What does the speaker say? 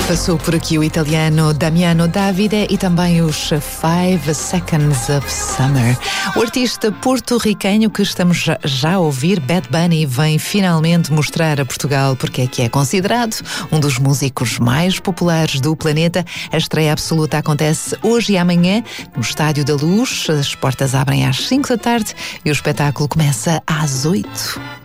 Passou por aqui o italiano Damiano Davide e também os 5 Seconds of Summer. O artista porto-riquenho que estamos já a ouvir, Bad Bunny, vem finalmente mostrar a Portugal porque é que é considerado um dos músicos mais populares do planeta. A estreia absoluta acontece hoje e amanhã no Estádio da Luz. As portas abrem às 5 da tarde e o espetáculo começa às 8.